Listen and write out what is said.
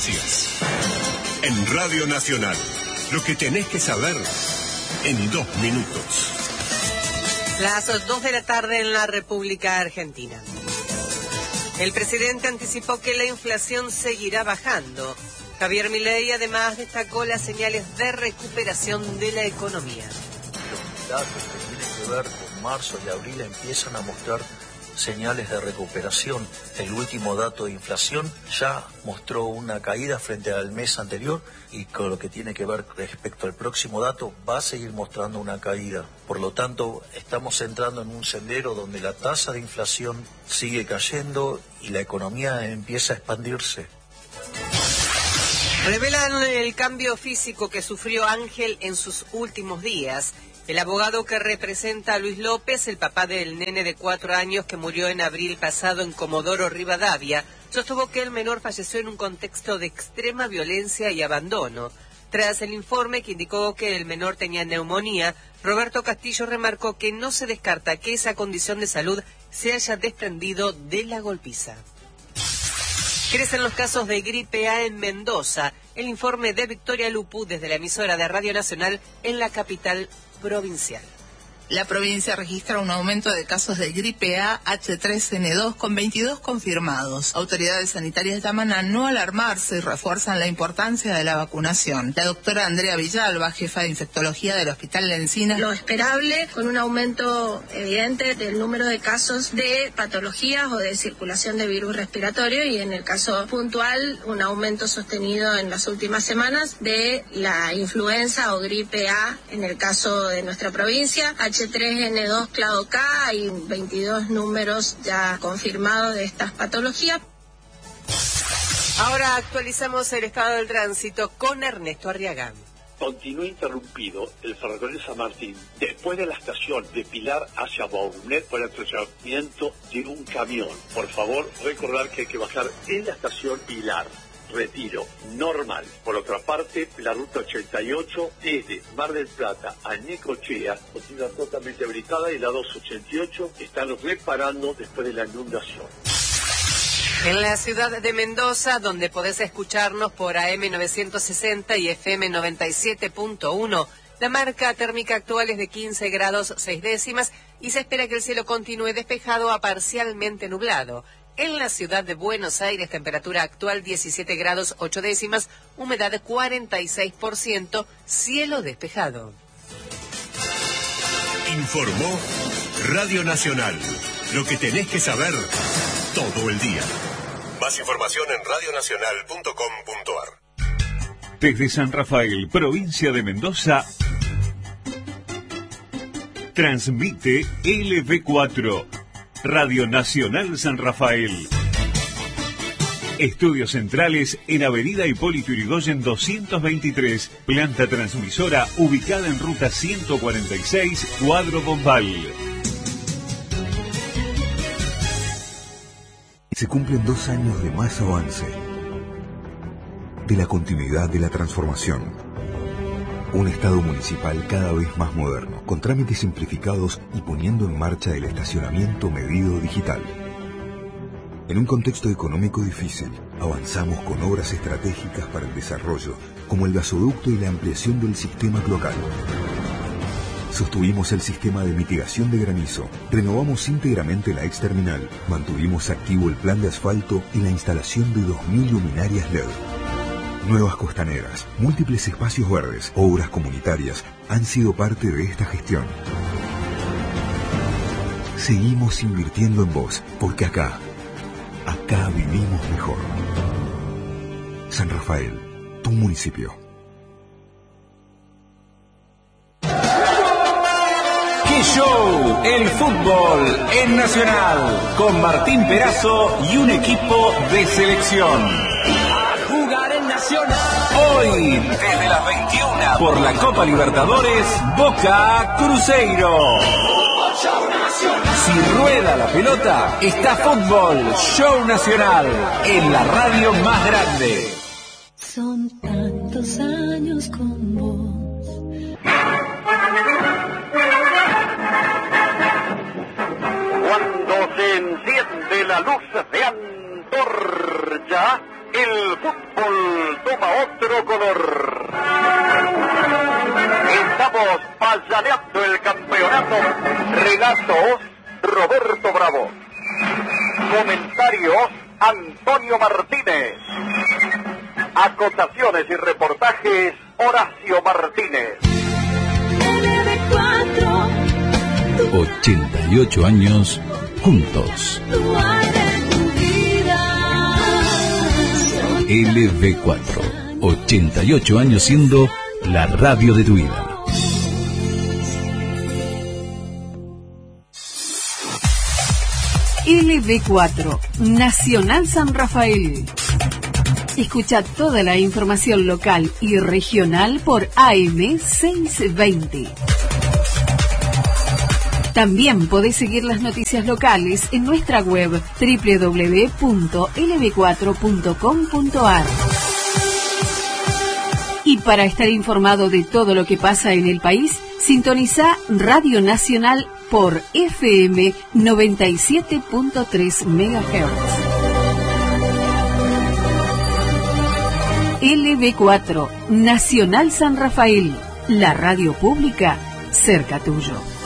noticias. En Radio Nacional, lo que tenés que saber en 2 minutos. Las 2 de la tarde en la República Argentina. El presidente anticipó que la inflación seguirá bajando. Javier Milei además destacó las señales de recuperación de la economía. Los datos que tienen que ver con marzo y abril empiezan a mostrar señales de recuperación. El último dato de inflación ya mostró una caída frente al mes anterior y con lo que tiene que ver respecto al próximo dato va a seguir mostrando una caída. Por lo tanto, estamos entrando en un sendero donde la tasa de inflación sigue cayendo y la economía empieza a expandirse. Revelan el cambio físico que sufrió Ángel en sus últimos días. El abogado que representa a Luis López, el papá del nene de 4 años que murió en abril pasado en Comodoro Rivadavia, sostuvo que el menor falleció en un contexto de extrema violencia y abandono. Tras el informe que indicó que el menor tenía neumonía, Roberto Castillo remarcó que no se descarta que esa condición de salud se haya desprendido de la golpiza. Crecen los casos de gripe A en Mendoza. El informe de Victoria Lupu desde la emisora de Radio Nacional en la capital provincial. La provincia registra un aumento de casos de gripe A H3N2 con 22 confirmados. Autoridades sanitarias llaman a no alarmarse y refuerzan la importancia de la vacunación. La doctora Andrea Villalba, jefa de infectología del Hospital La Encina. Lo esperable, con un aumento evidente del número de casos de patologías o de circulación de virus respiratorio y en el caso puntual un aumento sostenido en las últimas semanas de la influenza o gripe A en el caso de nuestra provincia. H3N2 clado K, hay 22 números ya confirmados de estas patologías. Ahora actualizamos el estado del tránsito con Ernesto Arriagán. Continúa interrumpido el ferrocarril San Martín después de la estación de Pilar hacia Baunet por el atropellamiento de un camión. Por favor, recordar que hay que bajar en la estación Pilar. Retiro normal. Por otra parte, la ruta 88 desde Mar del Plata a Necochea continúa totalmente habilitada y la 288 están reparando después de la inundación. En la ciudad de Mendoza, donde podés escucharnos por AM 960 y FM 97.1, la marca térmica actual es de 15 grados 6 décimas y se espera que el cielo continúe despejado a parcialmente nublado. En la ciudad de Buenos Aires, temperatura actual 17 grados 8 décimas, humedad 46%, cielo despejado. Informó Radio Nacional. Lo que tenés que saber todo el día. Más información en radionacional.com.ar. Desde San Rafael, provincia de Mendoza, transmite LV4. Radio Nacional San Rafael. Estudios centrales en Avenida Hipólito Yrigoyen 223. Planta transmisora ubicada en ruta 146, Cuadro Bombal. Se cumplen 2 años de más avance. De la continuidad de la transformación. Un Estado municipal cada vez más moderno, con trámites simplificados y poniendo en marcha el estacionamiento medido digital. En un contexto económico difícil, avanzamos con obras estratégicas para el desarrollo, como el gasoducto y la ampliación del sistema cloacal. Sostuvimos el sistema de mitigación de granizo, renovamos íntegramente la exterminal, mantuvimos activo el plan de asfalto y la instalación de 2.000 luminarias LED. Nuevas costaneras, múltiples espacios verdes, obras comunitarias han sido parte de esta gestión. Seguimos invirtiendo en vos, porque acá vivimos mejor. San Rafael, tu municipio. ¡Qué show! El fútbol en Nacional, con Martín Perazo y un equipo de selección. Hoy, desde las 21, por la Copa Libertadores, Boca Cruzeiro. Si rueda la pelota, está fútbol, show nacional, en la radio más grande. Son tantos años con vos. Cuando se enciende la luz de antorcha, el fútbol toma otro color. Estamos payaneando el campeonato. Relatos, Roberto Bravo. Comentarios, Antonio Martínez. Acotaciones y reportajes, Horacio Martínez. 88 años juntos. LB4, 88 años siendo la radio de tu vida. LB4, Nacional San Rafael. Escucha toda la información local y regional por AM 620. También podés seguir las noticias locales en nuestra web www.lb4.com.ar. Y para estar informado de todo lo que pasa en el país, sintoniza Radio Nacional por FM 97.3 MHz. LB4, Nacional San Rafael, la radio pública cerca tuyo.